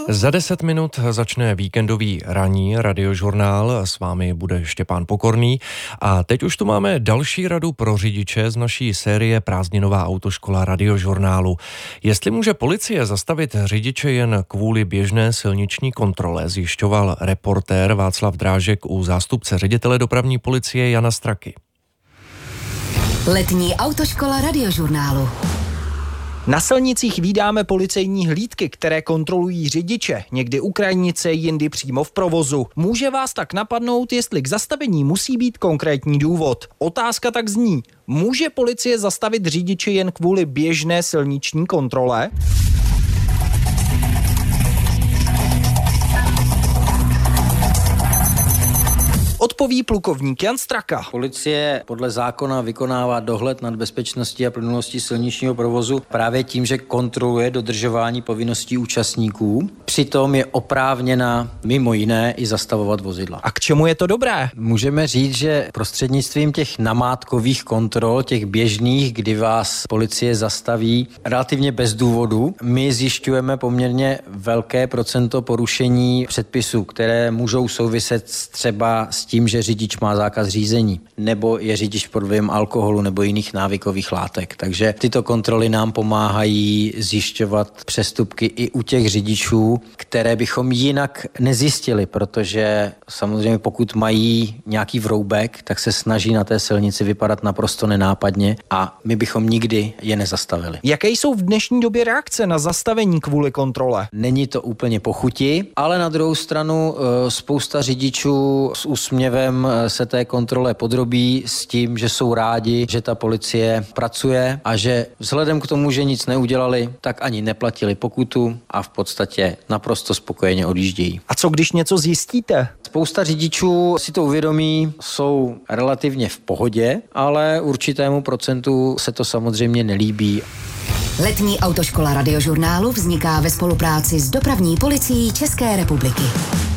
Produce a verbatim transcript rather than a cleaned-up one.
Za deset minut začne víkendový ranní radiožurnál, s vámi bude Štěpán Pokorný a teď už tu máme další radu pro řidiče z naší série Prázdninová autoškola radiožurnálu. Jestli může policie zastavit řidiče jen kvůli běžné silniční kontrole, zjišťoval reportér Václav Drážek u zástupce ředitele dopravní policie Jana Straky. Letní autoškola radiožurnálu. Na silnicích vídáme policejní hlídky, které kontrolují řidiče, někdy u krajnice, jindy přímo v provozu. Může vás tak napadnout, jestli k zastavení musí být konkrétní důvod. Otázka tak zní, může policie zastavit řidiče jen kvůli běžné silniční kontrole? Odpoví plukovník Jan Straka. Policie podle zákona vykonává dohled nad bezpečností a plynulostí silničního provozu právě tím, že kontroluje dodržování povinností účastníků. Přitom je oprávněna mimo jiné i zastavovat vozidla. A k čemu je to dobré? Můžeme říct, že prostřednictvím těch namátkových kontrol, těch běžných, kdy vás policie zastaví relativně bez důvodu, my zjišťujeme poměrně velké procento porušení předpisů, které můžou souviset třeba s tím, že řidič má zákaz řízení, nebo je řidič pod vlivem alkoholu nebo jiných návykových látek. Takže tyto kontroly nám pomáhají zjišťovat přestupky i u těch řidičů, které bychom jinak nezjistili, protože samozřejmě pokud mají nějaký vroubek, tak se snaží na té silnici vypadat naprosto nenápadně a my bychom nikdy je nezastavili. Jaké jsou v dnešní době reakce na zastavení kvůli kontrole? Není to úplně po chuti, ale na druhou stranu spousta řidičů s úsměvem se té kontrole podrobí s tím, že jsou rádi, že ta policie pracuje a že vzhledem k tomu, že nic neudělali, tak ani neplatili pokutu a v podstatě naprosto spokojeně odjíždějí. A co když něco zjistíte? Spousta řidičů si to uvědomí, jsou relativně v pohodě, ale určitému procentu se to samozřejmě nelíbí. Letní autoškola radiožurnálu vzniká ve spolupráci s dopravní policií České republiky.